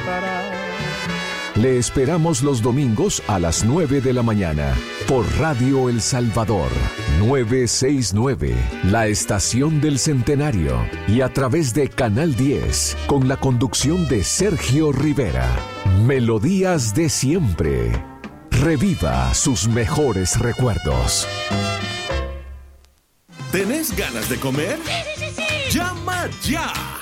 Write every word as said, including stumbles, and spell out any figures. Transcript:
estará. Le esperamos los domingos a las nueve de la mañana por Radio El Salvador novecientos sesenta y nueve, la estación del centenario, y a través de Canal diez con la conducción de Sergio Rivera. Melodías de siempre. Reviva sus mejores recuerdos. ¿Tenés ganas de comer? Sí, sí, sí, sí. ¡Llama ya!